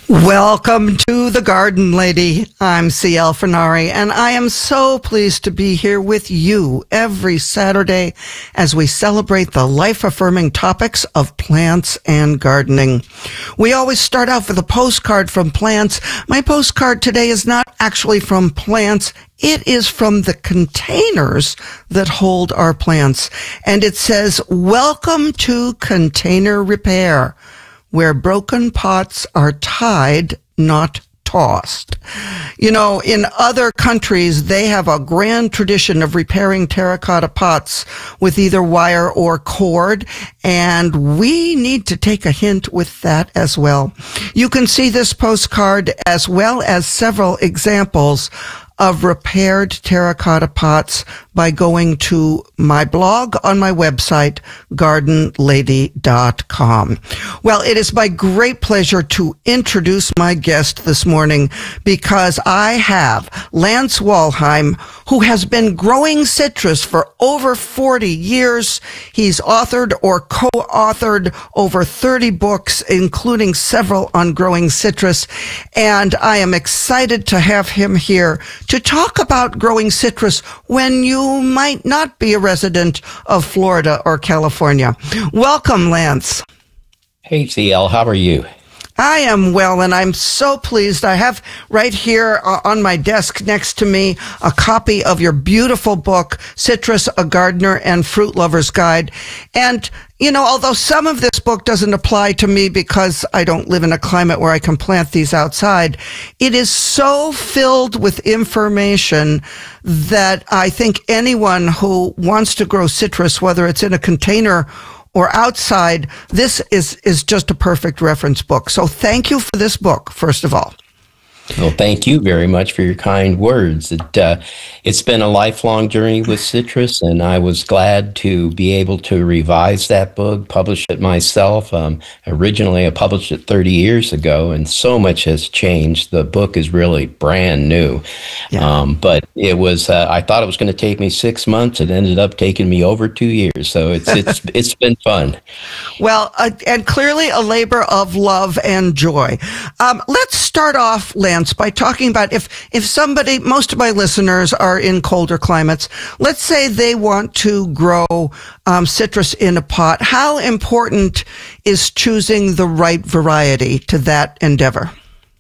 Welcome to The Garden Lady. I'm C.L. Fernari, and I am so pleased to be here with you every Saturday as we celebrate the life-affirming topics of plants and gardening. We always start out with a postcard from plants. My postcard today is not actually from plants. It is from the containers that hold our plants. And it says, "Welcome to Container Repair, where broken pots are tied, not tossed." You know, in other countries, they have a grand tradition of repairing terracotta pots with either wire or cord, and we need to take a hint with that as well. You can see this postcard as well as several examples of repaired terracotta pots by going to my blog on my website, gardenlady.com. Well, it is my great pleasure to introduce my guest this morning because I have Lance Walheim, who has been growing citrus for over 40 years. He's authored or co-authored over 30 books, including several on growing citrus. And I am excited to have him here to talk about growing citrus when you might not be a resident of Florida or California. Welcome, Lance. Hey, CL, how are you? I am well, and I'm so pleased. I have right here on my desk next to me a copy of your beautiful book, Citrus, A Gardener and Fruit Lover's Guide. And, you know, although some of this book doesn't apply to me because I don't live in a climate where I can plant these outside, it is so filled with information that I think anyone who wants to grow citrus, whether it's in a container or outside, this is just a perfect reference book. So thank you for this book, first of all. Well, thank you very much for your kind words. It's been a lifelong journey with citrus, and I was glad to be able to revise that book, publish it myself. Originally, I published it 30 years ago, and so much has changed. The book is really brand new. Yeah. But it was, I thought it was going to take me 6 months. It ended up taking me over 2 years. So it's been fun. Well, and clearly a labor of love and joy. Let's start off, Lance, by talking about if somebody, most of my listeners are in colder climates, let's say they want to grow citrus in a pot. How important is choosing the right variety to that endeavor?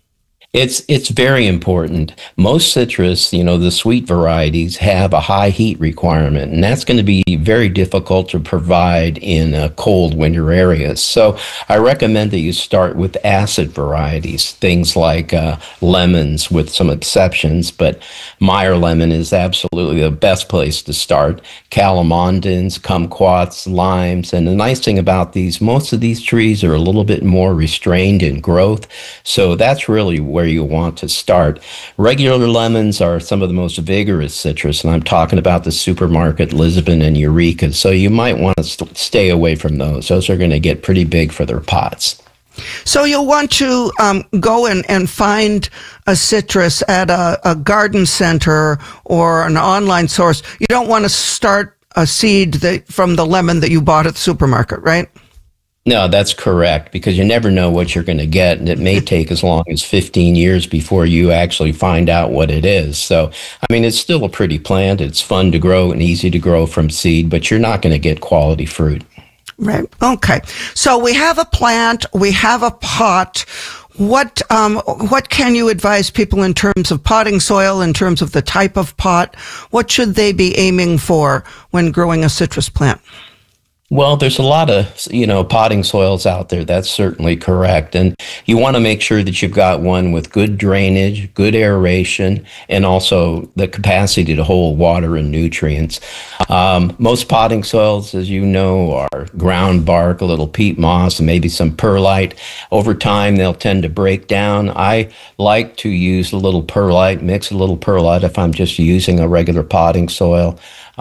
It's very important. Most citrus, the sweet varieties, have a high heat requirement, and that's going to be very difficult to provide in cold winter areas. So I recommend that you start with acid varieties, things like lemons, with some exceptions, but Meyer lemon is absolutely the best place to start. Calamondins, kumquats, limes, and the nice thing about these, most of these trees are a little bit more restrained in growth, so that's really where you want to start. Regular lemons are some of the most vigorous citrus, and I'm talking about the supermarket Lisbon and Eureka, so you might want to stay away from those. Those are going to get pretty big for their pots. So you'll want to go and find a citrus at a garden center or an online source. You don't want to start a seed from the lemon that you bought at the supermarket, right? No, that's correct, because you never know what you're going to get, and it may take as long as 15 years before you actually find out what it is. So, I mean, it's still a pretty plant. It's fun to grow and easy to grow from seed, but you're not going to get quality fruit. Right. Okay. So we have a plant, we have a pot. What can you advise people in terms of potting soil, in terms of the type of pot? What should they be aiming for when growing a citrus plant? Well, there's a lot of, potting soils out there. That's certainly correct. And you want to make sure that you've got one with good drainage, good aeration, and also the capacity to hold water and nutrients. Most potting soils, as you know, are ground bark, a little peat moss, and maybe some perlite. Over time, they'll tend to break down. I like to use a little perlite, mix a little perlite if I'm just using a regular potting soil.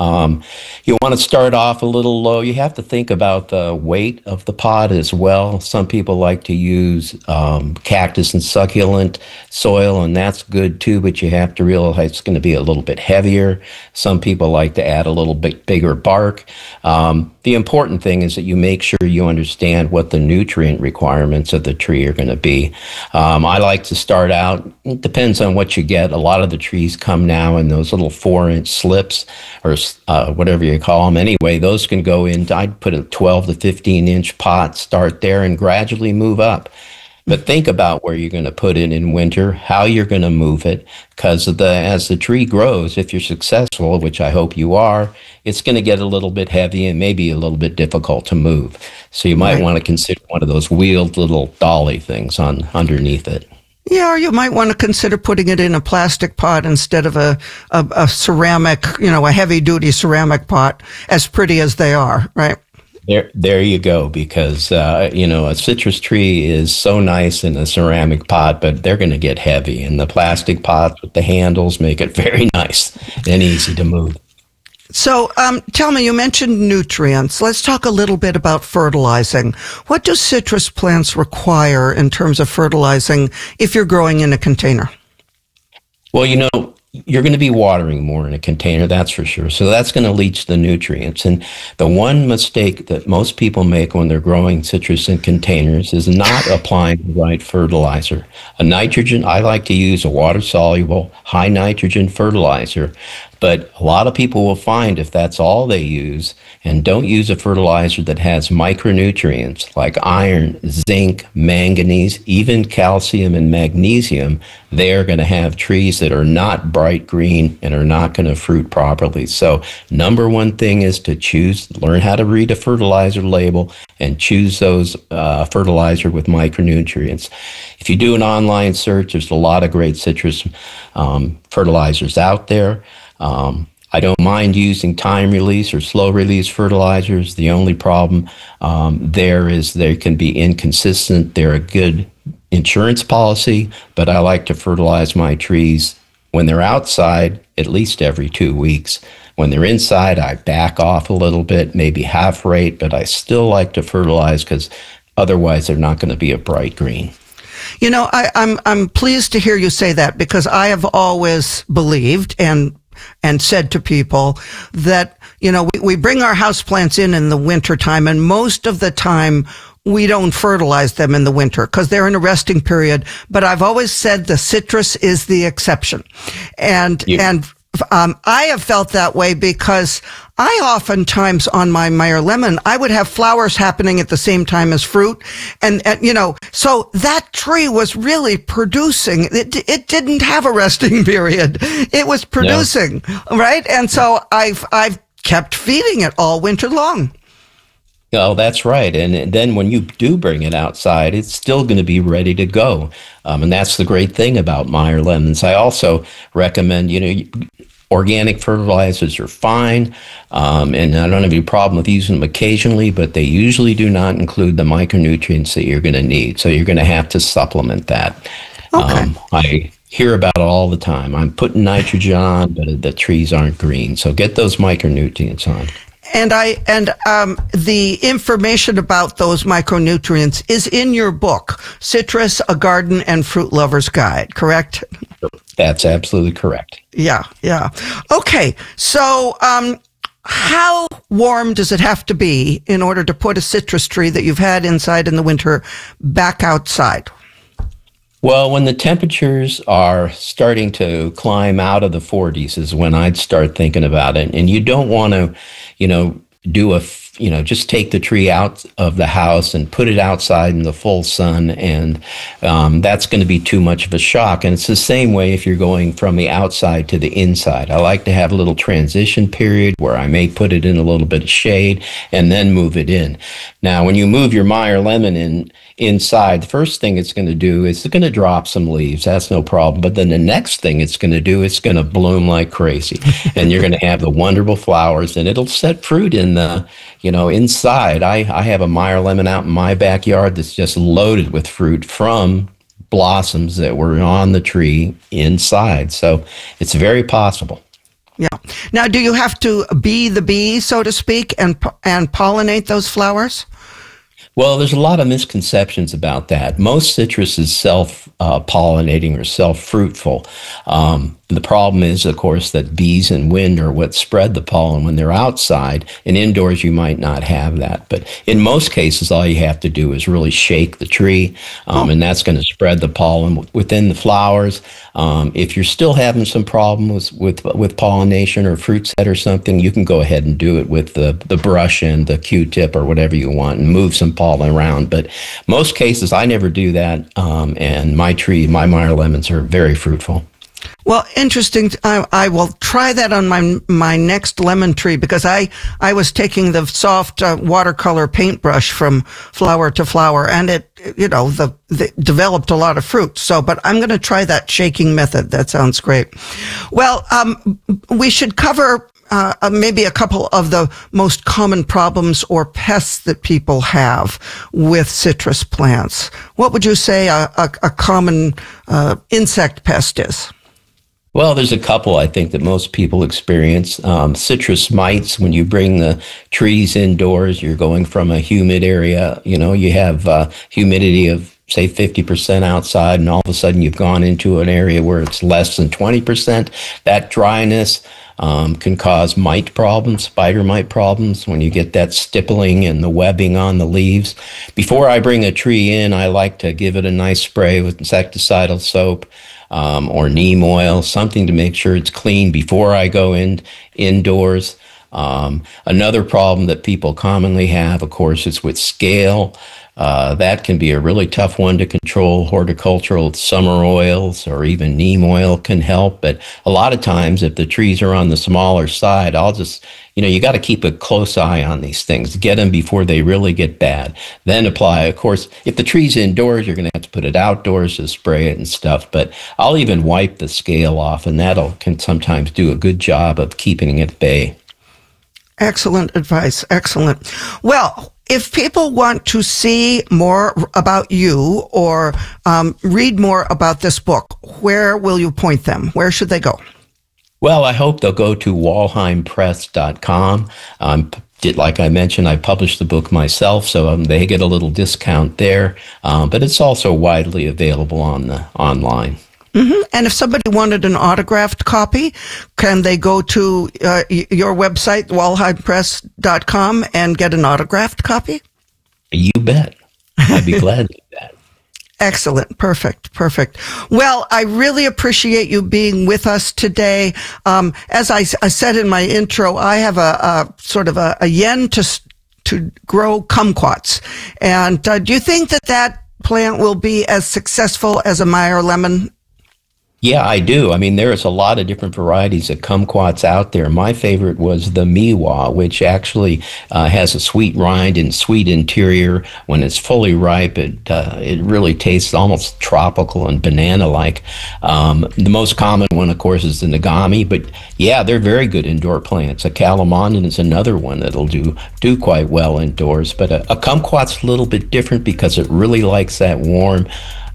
You want to start off a little low. You have to think about the weight of the pot as well. Some people like to use cactus and succulent soil, and that's good too, but you have to realize it's going to be a little bit heavier. Some people like to add a little bit bigger bark. the important thing is that you make sure you understand what the nutrient requirements of the tree are going to be. I like to start out, it depends on what you get. A lot of the trees come now in those little 4-inch slips or whatever you call them. Anyway, those can go in, I'd put a 12 to 15-inch pot, start there and gradually move up. But think about where you're going to put it in winter, how you're going to move it, because as the tree grows, if you're successful, which I hope you are, it's going to get a little bit heavy and maybe a little bit difficult to move. So you might want to consider one of those wheeled little dolly things underneath it. Yeah, or you might want to consider putting it in a plastic pot instead of a ceramic, a heavy-duty ceramic pot, as pretty as they are, right? There you go, because, a citrus tree is so nice in a ceramic pot, but they're going to get heavy. And the plastic pots with the handles make it very nice and easy to move. So tell me, you mentioned nutrients. Let's talk a little bit about fertilizing. What do citrus plants require in terms of fertilizing if you're growing in a container? Well, you're going to be watering more in a container, that's for sure. So that's going to leach the nutrients. And the one mistake that most people make when they're growing citrus in containers is not applying the right fertilizer. I like to use a water-soluble, high nitrogen fertilizer. But a lot of people will find if that's all they use and don't use a fertilizer that has micronutrients like iron, zinc, manganese, even calcium and magnesium, they're going to have trees that are not bright green and are not going to fruit properly. So number one thing is to learn how to read a fertilizer label and choose those fertilizer with micronutrients. If you do an online search, there's a lot of great citrus fertilizers out there. I don't mind using time release or slow release fertilizers. The only problem there is they can be inconsistent. They're a good insurance policy, but I like to fertilize my trees when they're outside at least every 2 weeks. When they're inside, I back off a little bit, maybe half rate, but I still like to fertilize because otherwise they're not going to be a bright green. I'm pleased to hear you say that, because I have always believed and said to people that, we bring our houseplants in the winter time, and most of the time we don't fertilize them in the winter because they're in a resting period. But I've always said the citrus is the exception. And I have felt that way because I oftentimes on my Meyer lemon, I would have flowers happening at the same time as fruit. And so that tree was really producing. It didn't have a resting period. It was producing, right? And so I've kept feeding it all winter long. Oh, that's right. And then when you do bring it outside, it's still going to be ready to go. And that's the great thing about Meyer lemons. I also recommend, organic fertilizers are fine. And I don't have any problem with using them occasionally, but they usually do not include the micronutrients that you're going to need. So you're going to have to supplement that. Okay. I hear about it all the time. I'm putting nitrogen on, but the trees aren't green. So get those micronutrients on. And the information about those micronutrients is in your book, Citrus, A Garden and Fruit Lover's Guide, correct? That's absolutely correct. Yeah. Okay, so how warm does it have to be in order to put a citrus tree that you've had inside in the winter back outside? Well, when the temperatures are starting to climb out of the 40s is when I'd start thinking about it. And you don't want to, just take the tree out of the house and put it outside in the full sun. And that's going to be too much of a shock. And it's the same way if you're going from the outside to the inside. I like to have a little transition period where I may put it in a little bit of shade and then move it in. Now, when you move your Meyer lemon inside, the first thing it's going to do is it's going to drop some leaves. That's no problem. But then the next thing it's going to do, it's going to bloom like crazy. And you're going to have the wonderful flowers, and it'll set fruit in the, inside. I have a Meyer lemon out in my backyard that's just loaded with fruit from blossoms that were on the tree inside. So it's very possible. Yeah. Now, do you have to be the bee, so to speak, and pollinate those flowers? Well, there's a lot of misconceptions about that. Most citrus is self-pollinating or self-fruitful. The problem is, of course, that bees and wind are what spread the pollen when they're outside, and indoors you might not have that. But in most cases, all you have to do is really shake the tree, and that's going to spread the pollen within the flowers. If you're still having some problems with pollination or fruit set or something, you can go ahead and do it with the brush and the Q-tip or whatever you want and move some pollen around. But most cases, I never do that, and my Meyer lemons are very fruitful. Well, interesting. I will try that on my next lemon tree, because I was taking the soft watercolor paintbrush from flower to flower, and it developed a lot of fruit. So, but I'm going to try that shaking method. That sounds great. Well, we should cover maybe a couple of the most common problems or pests that people have with citrus plants. What would you say a common insect pest is? Well, there's a couple I think that most people experience. Citrus mites, when you bring the trees indoors, you're going from a humid area, you have humidity of, say, 50% outside, and all of a sudden you've gone into an area where it's less than 20%. That dryness can cause mite problems, spider mite problems, when you get that stippling and the webbing on the leaves. Before I bring a tree in, I like to give it a nice spray with insecticidal soap, or neem oil, something to make sure it's clean before I go indoors. Another problem that people commonly have, of course, is with scale. That can be a really tough one to control. Horticultural summer oils or even neem oil can help. But a lot of times, if the trees are on the smaller side, I'll just, you got to keep a close eye on these things. Get them before they really get bad. Then apply. Of course, if the tree's indoors, you're going to have to put it outdoors to spray it and stuff. But I'll even wipe the scale off, and can sometimes do a good job of keeping it at bay. Excellent advice. Excellent. Well, if people want to see more about you or read more about this book, where will you point them? Where should they go? Well, I hope they'll go to walheimpress.com. Like I mentioned, I published the book myself, so they get a little discount there. But it's also widely available online. Mm-hmm. And if somebody wanted an autographed copy, can they go to your website, walheimpress.com, and get an autographed copy? You bet. I'd be glad to do that. Excellent. Perfect. Well, I really appreciate you being with us today. As I said in my intro, I have a sort of a yen to grow kumquats. And do you think that plant will be as successful as a Meyer lemon? Yeah, I do. I mean, there's a lot of different varieties of kumquats out there. My favorite was the Miwa, which actually has a sweet rind and sweet interior. When it's fully ripe, it really tastes almost tropical and banana-like. The most common one, of course, is the Nagami. But yeah, they're very good indoor plants. A Calamondin is another one that'll do quite well indoors. But a kumquat's a little bit different because it really likes that warm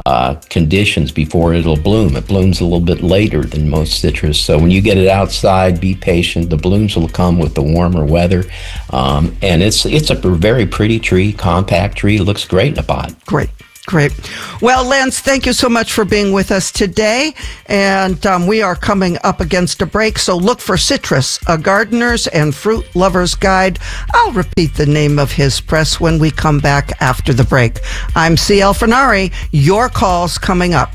conditions before it'll bloom. It blooms a little bit later than most citrus. So when you get it outside, be patient. The blooms will come with the warmer weather. And it's a very pretty tree, compact tree. It looks great in a pot. Great. Well, Lance, thank you so much for being with us today. And we are coming up against a break, so look for Citrus, a gardener's and fruit lover's guide. I'll repeat the name of his press when we come back after the break. I'm C.L. Fernari. Your call's coming up.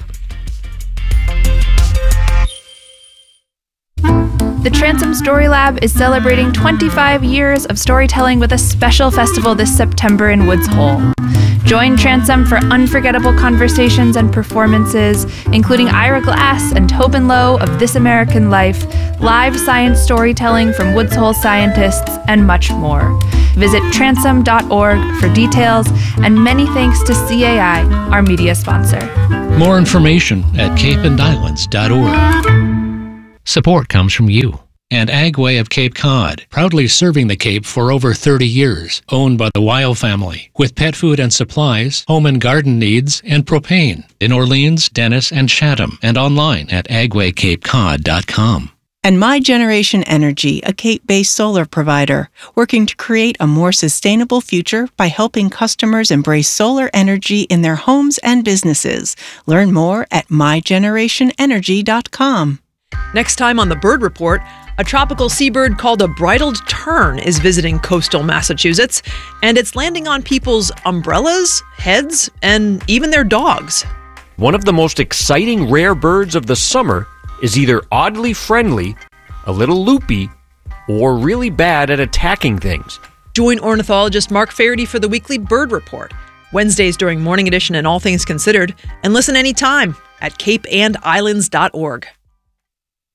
The Transom Story Lab is celebrating 25 years of storytelling with a special festival this September in Woods Hole. Join Transom for unforgettable conversations and performances, including Ira Glass and Tobin Lowe of This American Life, live science storytelling from Woods Hole scientists, and much more. Visit transom.org for details, and many thanks to CAI, our media sponsor. More information at capeandislands.org. Support comes from you and Agway of Cape Cod, proudly serving the Cape for over 30 years, owned by the Weil family, with pet food and supplies, home and garden needs, and propane in Orleans, Dennis, and Chatham, and online at agwaycapecod.com. And My Generation Energy, a Cape-based solar provider, working to create a more sustainable future by helping customers embrace solar energy in their homes and businesses. Learn more at mygenerationenergy.com. Next time on the Bird Report, a tropical seabird called a bridled tern is visiting coastal Massachusetts, and it's landing on people's umbrellas, heads, and even their dogs. One of the most exciting rare birds of the summer is either oddly friendly, a little loopy, or really bad at attacking things. Join ornithologist Mark Faraday for the weekly Bird Report, Wednesdays during Morning Edition and All Things Considered, and listen anytime at capeandislands.org.